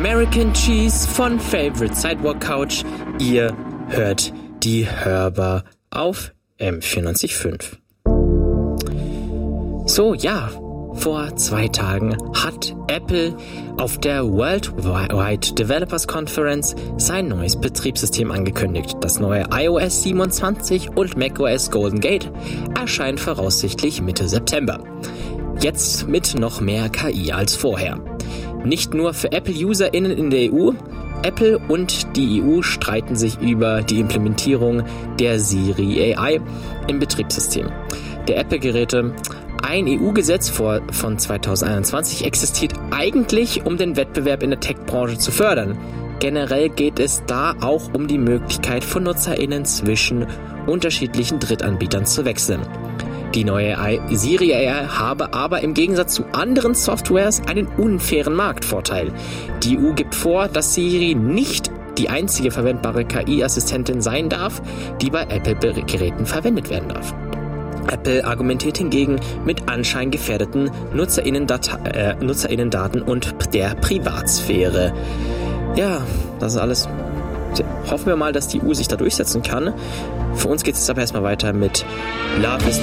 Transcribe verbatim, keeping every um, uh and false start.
American Cheese von Favorite Sidewalk Couch. Ihr hört die Hörbar auf M vierundneunzig Komma fünf. So, ja, vor zwei Tagen hat Apple auf der Worldwide Developers Conference sein neues Betriebssystem angekündigt. Das neue i O S siebenundzwanzig und macOS Golden Gate erscheint voraussichtlich Mitte September. Jetzt mit noch mehr K I als vorher. Nicht nur für Apple-UserInnen in der E U, Apple und die E U streiten sich über die Implementierung der Siri A I im Betriebssystem der Apple-Geräte. Ein E U-Gesetz von zweitausendeinundzwanzig existiert eigentlich, um den Wettbewerb in der Tech-Branche zu fördern. Generell geht es da auch um die Möglichkeit von NutzerInnen zwischen unterschiedlichen Drittanbietern zu wechseln. Die neue Siri A I habe aber im Gegensatz zu anderen Softwares einen unfairen Marktvorteil. Die E U gibt vor, dass Siri nicht die einzige verwendbare K I-Assistentin sein darf, die bei Apple-Geräten verwendet werden darf. Apple argumentiert hingegen mit anscheinend gefährdeten NutzerInnen-Data- äh, NutzerInnen-Daten und der Privatsphäre. Ja, das ist alles. Hoffen wir mal, dass die E U sich da durchsetzen kann. Für uns geht es aber erstmal weiter mit Love is